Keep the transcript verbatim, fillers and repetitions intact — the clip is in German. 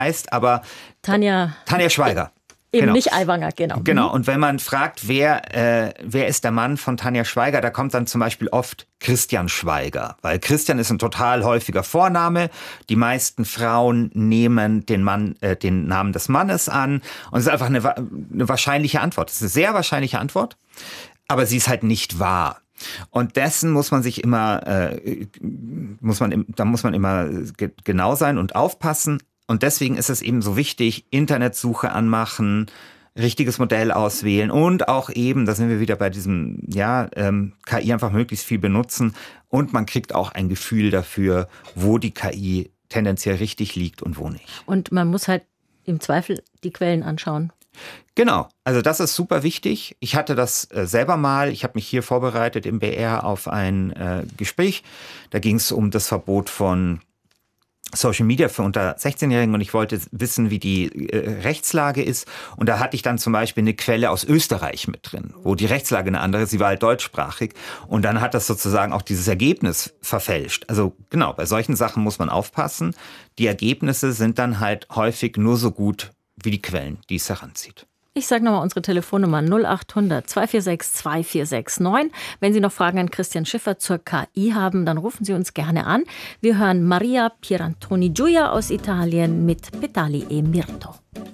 heißt, aber Tanja, Tanja Schweiger. Eben genau. nicht Aiwanger, genau. Genau, und wenn man fragt, wer, äh, wer ist der Mann von Tanja Schweiger, da kommt dann zum Beispiel oft Christian Schweiger. Weil Christian ist ein total häufiger Vorname. Die meisten Frauen nehmen den, Mann, äh, den Namen des Mannes an. Und es ist einfach eine, eine wahrscheinliche Antwort. Es ist eine sehr wahrscheinliche Antwort, aber sie ist halt nicht wahr. Und dessen muss man sich immer, äh, muss man, da muss man immer ge- genau sein und aufpassen. Und deswegen ist es eben so wichtig, Internetsuche anmachen, richtiges Modell auswählen und auch eben, da sind wir wieder bei diesem, ja, ähm, K I einfach möglichst viel benutzen. Und man kriegt auch ein Gefühl dafür, wo die K I tendenziell richtig liegt und wo nicht. Und man muss halt im Zweifel die Quellen anschauen. Genau, also das ist super wichtig. Ich hatte das äh, selber mal, ich habe mich hier vorbereitet im B R auf ein äh, Gespräch. Da ging es um das Verbot von Social Media für unter sechzehnjährigen und ich wollte wissen, wie die äh, Rechtslage ist. Und da hatte ich dann zum Beispiel eine Quelle aus Österreich mit drin, wo die Rechtslage eine andere ist. Sie war halt deutschsprachig. Und dann hat das sozusagen auch dieses Ergebnis verfälscht. Also genau, bei solchen Sachen muss man aufpassen. Die Ergebnisse sind dann halt häufig nur so gut wie die Quellen, die es heranzieht. Ich sage nochmal unsere Telefonnummer null acht hundert zwei vier sechs zwei vier sechs neun. Wenn Sie noch Fragen an Christian Schiffer zur K I haben, dann rufen Sie uns gerne an. Wir hören Maria Pierantoni Gioia aus Italien mit Petali e Mirto.